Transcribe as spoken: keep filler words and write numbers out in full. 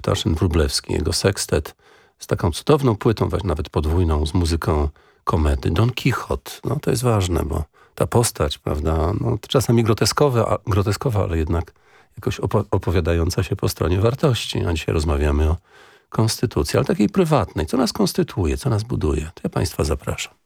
Ptaszyn Wróblewski, jego sekstet z taką cudowną płytą, nawet podwójną, z muzyką komedy. Don Quixote, no to jest ważne, bo ta postać, prawda, no to czasami groteskowa, groteskowa, ale jednak jakoś opo- opowiadająca się po stronie wartości. A dzisiaj rozmawiamy o konstytucji, ale takiej prywatnej. Co nas konstytuuje, co nas buduje? To ja Państwa zapraszam.